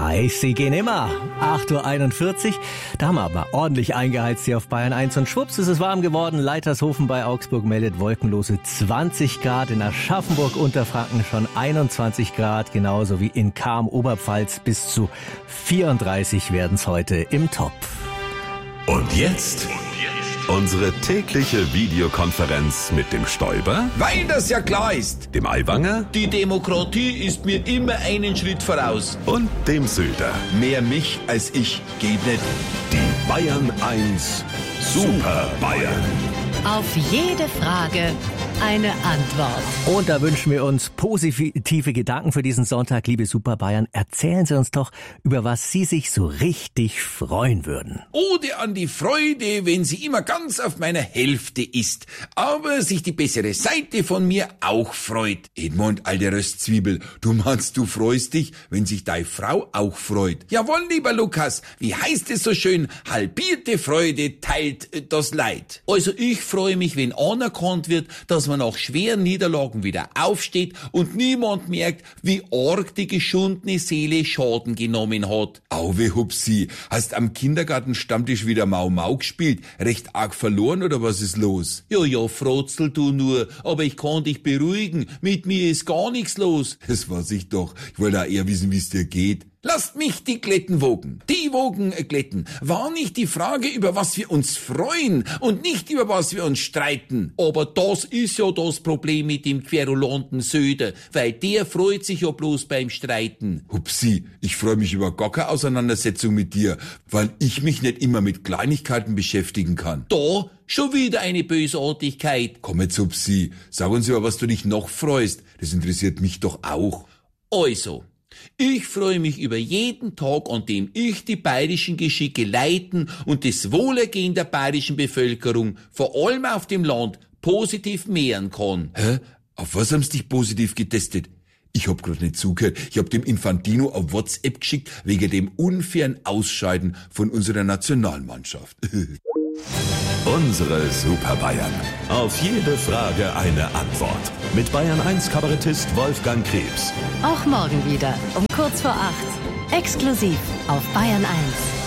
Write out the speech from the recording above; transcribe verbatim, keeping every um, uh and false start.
heiß, sie gehen immer. acht Uhr einundvierzig, da haben wir aber ordentlich eingeheizt hier auf Bayern eins und schwupps ist es warm geworden. Leitershofen bei Augsburg meldet wolkenlose zwanzig Grad, in Aschaffenburg Unterfranken schon einundzwanzig Grad, genauso wie in Cham Oberpfalz bis zu vierunddreißig werden es heute im Topf. Und jetzt unsere tägliche Videokonferenz mit dem Stoiber, weil das ja klar ist. dem Aiwanger Die Demokratie ist mir immer einen Schritt voraus. und dem Söder. Mehr mich als ich geht nicht. Die Bayern eins Super Bayern. Auf jede Frage eine Antwort. Und da wünschen wir uns positive Gedanken für diesen Sonntag, liebe Super Bayern. Erzählen Sie uns doch, über was Sie sich so richtig freuen würden. Ode an die Freude, wenn sie immer ganz auf meiner Hälfte ist, aber sich die bessere Seite von mir auch freut. Edmund, alte Röstzwiebel, du meinst, du freust dich, wenn sich deine Frau auch freut. Jawohl, lieber Lukas, wie heißt es so schön, halbierte Freude teilt äh, das Leid. Also ich freue mich, wenn anerkannt wird, dass man nach schweren Niederlagen wieder aufsteht und niemand merkt, wie arg die geschundene Seele Schaden genommen hat. Auwe Hupsi, hast am Kindergartenstammtisch wieder Mau Mau gespielt? Recht arg verloren oder was ist los? Ja, ja, frotzel du nur, aber ich kann dich beruhigen, mit mir ist gar nichts los. Das weiß ich doch, ich wollte auch eher wissen, wie es dir geht. Lasst mich die Glätten wogen. Die Wogen äh, glätten. War nicht die Frage, über was wir uns freuen und nicht über was wir uns streiten. Aber das ist ja das Problem mit dem querulanten Söder, weil der freut sich ja bloß beim Streiten. Hupsi, ich freue mich über gar keine Auseinandersetzung mit dir, weil ich mich nicht immer mit Kleinigkeiten beschäftigen kann. Da schon wieder eine Bösartigkeit. Komm jetzt, Hupsi, sag uns über was du dich noch freust. Das interessiert mich doch auch. Also, ich freue mich über jeden Tag, an dem ich die bayerischen Geschicke leiten und das Wohlergehen der bayerischen Bevölkerung, vor allem auf dem Land, positiv mehren kann. Hä? Auf was haben sie dich positiv getestet? Ich hab grad nicht zugehört. Ich hab dem Infantino auf WhatsApp geschickt, wegen dem unfairen Ausscheiden von unserer Nationalmannschaft. Unsere Super Bayern. Auf jede Frage eine Antwort. Mit Bayern eins Kabarettist Wolfgang Krebs. Auch morgen wieder um kurz vor acht. Exklusiv auf Bayern eins.